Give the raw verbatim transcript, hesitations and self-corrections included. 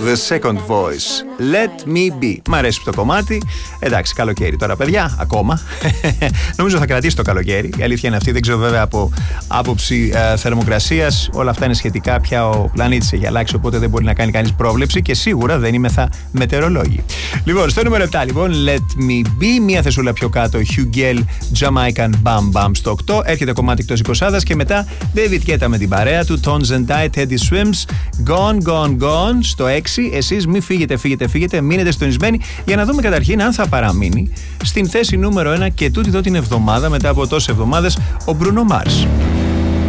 The Second Voice. Let me be. Μ' αρέσει το κομμάτι. Εντάξει, καλοκαίρι τώρα, παιδιά, ακόμα. Νομίζω θα κρατήσει το καλοκαίρι. Η αλήθεια είναι αυτή. Δεν ξέρω βέβαια από άποψη ε, θερμοκρασίας. Όλα αυτά είναι σχετικά. Πια ο πλανήτης έχει αλλάξει. Οπότε δεν μπορεί να κάνει κανείς πρόβλεψη. Και σίγουρα δεν είμαι θα μετεωρολόγοι. Λοιπόν, στο νούμερο επτά, λοιπόν, Let me be. Μία θεσούλα πιο κάτω, Hugel, Jamaican Bam Bam στο οκτώ. Έρχεται κομμάτι εκτός εικοσάδας. Και μετά David Guetta με την παρέα του, Tones and I, Teddy Swims, Gone, Gone, Gone στο έξι. Εσείς μην φύγετε, φύγετε, φύγετε. Μείνετε συντονισμένοι για να δούμε καταρχήν αν θα παραμείνει στην θέση νούμερο ένα και τούτη εδώ την εβδομάδα, μετά από τόσες εβδομάδες, ο Bruno Mars.